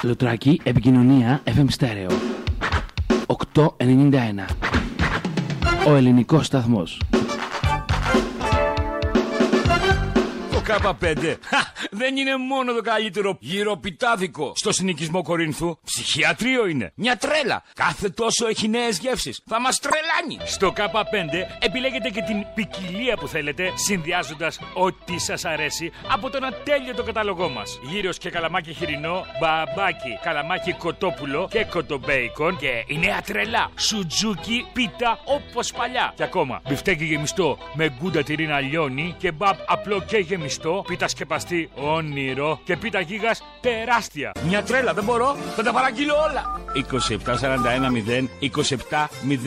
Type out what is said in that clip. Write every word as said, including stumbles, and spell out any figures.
Λουτράκι, επικοινωνία εφ εμ Stereo οκτακόσια ενενήντα ένα. Ο ελληνικός σταθμός. Κάπα πέντε δεν είναι μόνο το καλύτερο γυροπιτάδικο στο συνοικισμό Κορίνθου. Ψυχιατρίο είναι. Μια τρέλα. Κάθε τόσο έχει νέες γεύσεις. Θα μας τρελάνει. Στο Κάπα πέντε επιλέγετε και την ποικιλία που θέλετε, συνδυάζοντας ό,τι σας αρέσει από τον ατέλειωτο κατάλογό μας. Γύρος και καλαμάκι χοιρινό, μπαμπάκι, καλαμάκι κοτόπουλο και κοτομπέικον. Και η νέα τρελά, σουτζούκι, πίτα όπως παλιά. Και ακόμα, μπιφτέκι γεμιστό με γκούντα τυρίνα λιώνει, κεμπάπ απλό και γεμιστό, πίτα σκεπαστή όνειρο και πίτα γίγας τεράστια. Μια τρέλα, δεν μπορώ, θα τα παραγγείλω όλα. είκοσι επτά σαράντα ένα μηδέν είκοσι επτά μηδέν